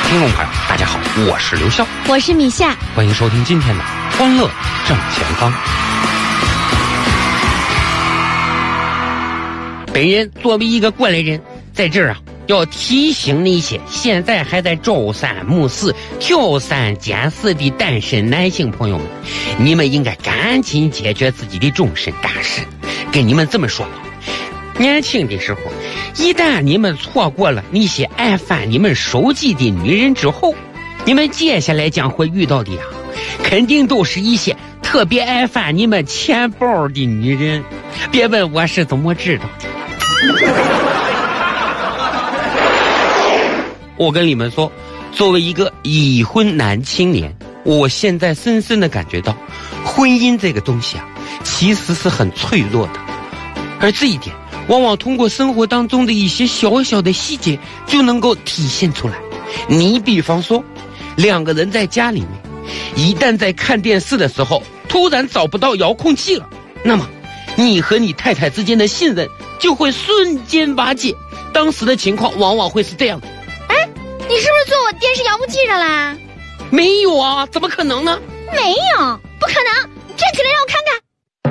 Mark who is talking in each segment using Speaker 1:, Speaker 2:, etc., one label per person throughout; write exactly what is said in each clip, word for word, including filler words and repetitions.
Speaker 1: 听众朋友大家好，我是刘笑，
Speaker 2: 我是米夏，
Speaker 1: 欢迎收听今天的欢乐正前方。本人作为一个过来人，在这儿啊要提醒那些现在还在朝三暮四挑三拣四的单身男性朋友们，你们应该赶紧解决自己的终身大事。跟你们这么说吧，年轻的时候，一旦你们错过了那些爱翻你们手机的女人之后，你们接下来将会遇到的呀，肯定都是一些特别爱翻你们钱包的女人。别问我是怎么知道的。我跟你们说，作为一个已婚男青年，我现在深深的感觉到，婚姻这个东西啊，其实是很脆弱的，而这一点往往通过生活当中的一些小小的细节就能够体现出来。你比方说，两个人在家里面，一旦在看电视的时候突然找不到遥控器了，那么你和你太太之间的信任就会瞬间瓦解。当时的情况往往会是这样的。
Speaker 2: 哎，你是不是坐我电视遥控器上啦？
Speaker 1: 没有啊，怎么可能呢？
Speaker 2: 没有，不可能，站起来让我看看。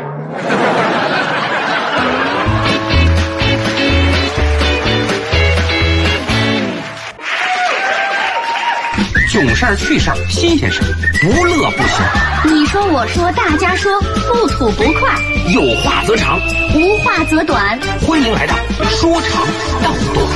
Speaker 1: 囧事儿、趣事儿、新鲜事儿，不乐不行。
Speaker 2: 你说我说大家说，不吐不快，
Speaker 1: 有话则长，
Speaker 2: 无话则短。
Speaker 1: 欢迎来到说长道短。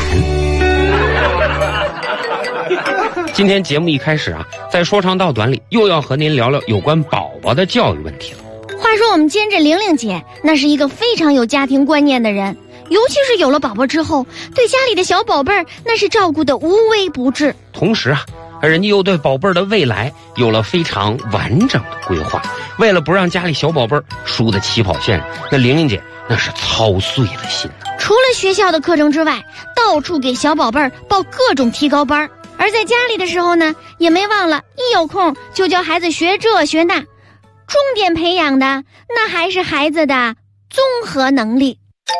Speaker 1: 今天节目一开始啊，在说长道短里又要和您聊聊有关宝宝的教育问题了。
Speaker 2: 话说我们监制玲玲姐，那是一个非常有家庭观念的人，尤其是有了宝宝之后，对家里的小宝贝儿那是照顾的无微不至。
Speaker 1: 同时啊，人家又对宝贝儿的未来有了非常完整的规划。为了不让家里小宝贝儿输在起跑线上，那玲玲姐那是操碎了心啊。
Speaker 2: 除了学校的课程之外，到处给小宝贝儿报各种提高班，而在家里的时候呢，也没忘了一有空就教孩子学这学那，重点培养的那还是孩子的综合能力。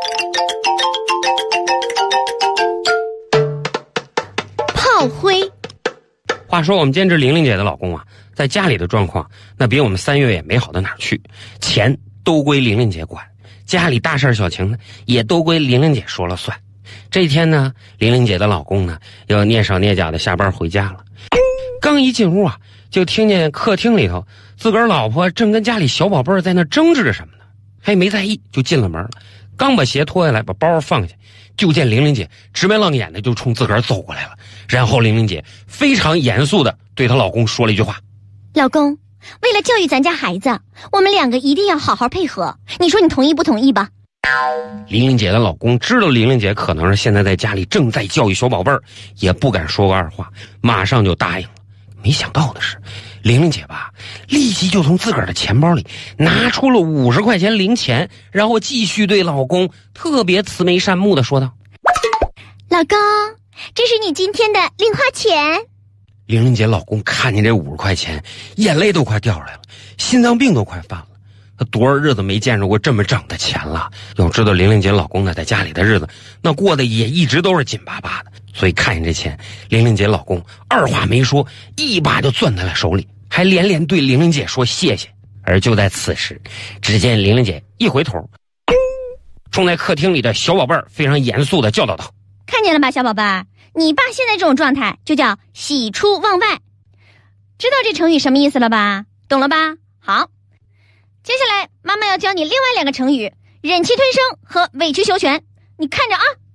Speaker 2: 炮灰。
Speaker 1: 话说我们监制玲玲姐的老公啊，在家里的状况那比我们三月也没好到哪儿去，钱都归玲玲姐管，家里大事小情呢也都归玲玲姐说了算。这一天呢，玲玲姐的老公呢又蹑手蹑脚的下班回家了，刚一进屋啊，就听见客厅里头自个儿老婆正跟家里小宝贝在那争执着什么呢，还没在意就进了门了。刚把鞋脱下来，把包放下，就见玲玲姐直眉愣眼的就冲自个儿走过来了。然后玲玲姐非常严肃的对她老公说了一句话：
Speaker 2: 老公，为了教育咱家孩子，我们两个一定要好好配合，你说你同意不同意吧？
Speaker 1: 玲玲姐的老公知道玲玲姐可能是现在在家里正在教育小宝贝儿，也不敢说个二话，马上就答应了。没想到的是，玲玲姐吧立即就从自个儿的钱包里拿出了五十块钱零钱，然后继续对老公特别慈眉善目的说道：
Speaker 2: 老公，这是你今天的零花钱。
Speaker 1: 玲玲姐老公看见这五十块钱，眼泪都快掉出来了，心脏病都快犯了。他多少日子没见着过这么整的钱了。要知道玲玲姐老公呢在家里的日子那过得也一直都是紧巴巴的，所以看见这钱，玲玲姐老公二话没说，一把就攥在了手里，还连连对玲玲姐说谢谢。而就在此时，只见玲玲姐一回头，冲在客厅里的小宝贝儿非常严肃地教导道：
Speaker 2: 看见了吧，小宝贝儿，你爸现在这种状态就叫喜出望外，知道这成语什么意思了吧？懂了吧？好，接下来妈妈要教你另外两个成语，忍气吞声和委曲求全，你看着啊。